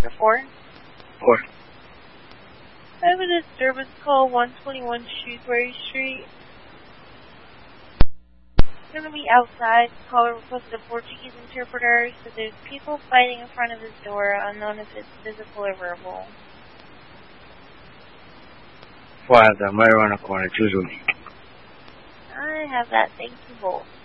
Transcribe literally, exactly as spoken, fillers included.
or four? Four. I have a disturbance call, one twenty-one Shrewsbury Street. I'm going to be outside. Caller requested a Portuguese interpreter, so there's people fighting in front of his door, unknown if it's physical or verbal. Four, I have the marijuana corner, choose with me. I have that, thank you both.